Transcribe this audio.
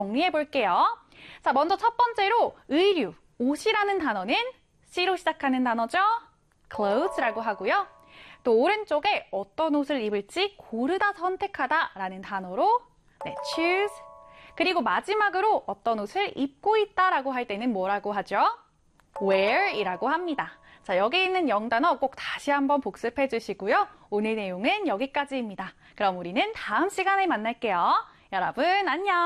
정리해 볼게요. 자, 먼저 첫 번째로 의류, 옷이라는 단어는 C로 시작하는 단어죠. clothes라고 하고요. 또 오른쪽에 어떤 옷을 입을지 고르다 선택하다 라는 단어로 choose. 그리고 마지막으로 어떤 옷을 입고 있다라고 할 때는 뭐라고 하죠? wear 이라고 합니다. 자, 여기 있는 영단어 꼭 다시 한번 복습해 주시고요. 오늘 내용은 여기까지입니다. 그럼 우리는 다음 시간에 만날게요. 여러분 안녕!